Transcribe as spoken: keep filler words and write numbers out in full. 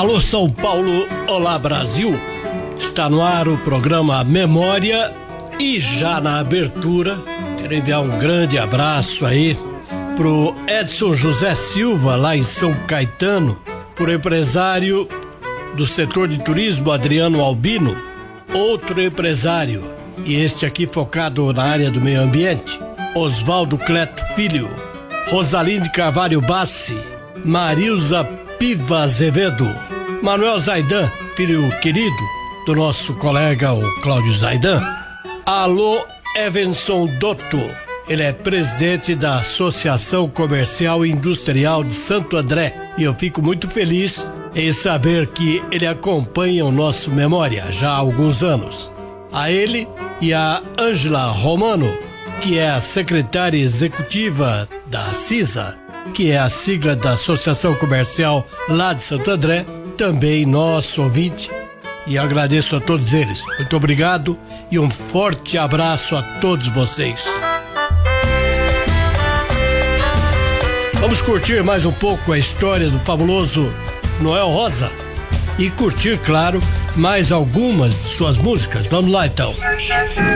Alô São Paulo, olá Brasil. Está no ar o programa Memória e já na abertura quero enviar um grande abraço aí pro Edson José Silva lá em São Caetano, pro empresário do setor de turismo Adriano Albino, outro empresário e este aqui focado na área do meio ambiente, Oswaldo Cleto Filho, Rosalinde Carvalho Bassi, Marilza Piva Azevedo, Manuel Zaidan, filho querido do nosso colega o Cláudio Zaidan. Alô Evanson Dotto, ele é presidente da Associação Comercial e Industrial de Santo André e eu fico muito feliz em saber que ele acompanha o nosso Memória já há alguns anos. A ele e a Ângela Romano, que é a secretária executiva da CISA, que é a sigla da Associação Comercial lá de Santo André, também nosso ouvinte, e agradeço a todos eles. Muito obrigado e um forte abraço a todos vocês. Vamos curtir mais um pouco a história do fabuloso Noel Rosa e curtir, claro, mais algumas de suas músicas. Vamos lá então.